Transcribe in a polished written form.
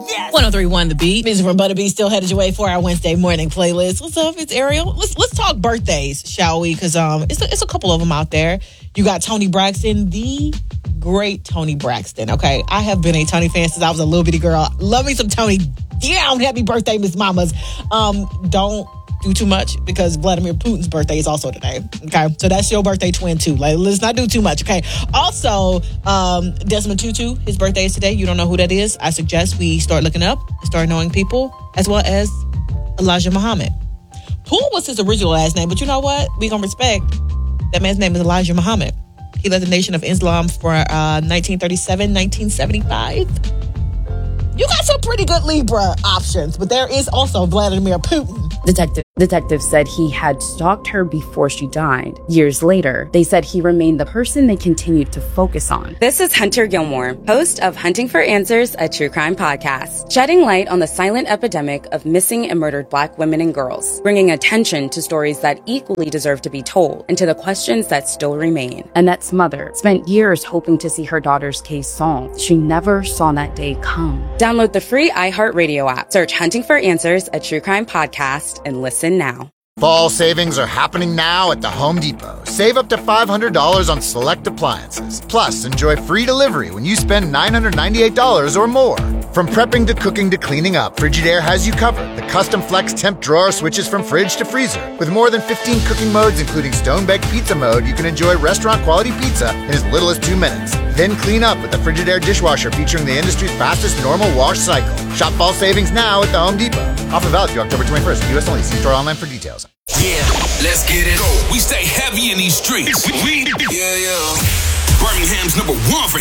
Yes. 103.1 The Beat. Music from Butter Beat still headed your way for our Wednesday morning playlist. What's up? It's Ariel. Let's talk birthdays, shall we? Because it's a couple of them out there. You got Toni Braxton, the great Toni Braxton. Okay, I have been a Toni fan since I was a little bitty girl. Love me some Toni. Damn, happy birthday, Miss Mamas. Don't do too much because Vladimir Putin's birthday is also today. Okay, so that's your birthday twin too. Like, let's not do too much. Okay. Also, Desmond Tutu, his birthday is today. You don't know who that is? I suggest we start looking up, start knowing people, as well as Elijah Muhammad. Poole was his original last name, but you know what? We gonna respect that man's name is Elijah Muhammad. He led the Nation of Islam for 1937, 1975. You got some pretty good Libra options, but there is also Vladimir Putin. Detectives said he had stalked her before she died. Years later, they said he remained the person they continued to focus on. This is Hunter Gilmore, host of Hunting for Answers, a true crime podcast, shedding light on the silent epidemic of missing and murdered Black women and girls, bringing attention to stories that equally deserve to be told and to the questions that still remain. Annette's mother spent years hoping to see her daughter's case solved. She never saw that day come. Download the free iHeartRadio app, search Hunting for Answers, a true crime podcast, and listen now. Fall savings are happening now at the Home Depot. Save up to $500 on select appliances. Plus, enjoy free delivery when you spend $998 or more. From prepping to cooking to cleaning up, Frigidaire has you covered. The custom flex temp drawer switches from fridge to freezer. With more than 15 cooking modes, including stone-baked pizza mode, you can enjoy restaurant-quality pizza in as little as 2 minutes. Then clean up with the Frigidaire dishwasher featuring the industry's fastest normal wash cycle. Shop fall savings now at the Home Depot. Offer valid through October 21st. U.S. only. See store online for details. Yeah, let's get it. We stay heavy in these streets. Yeah. Birmingham's #1 for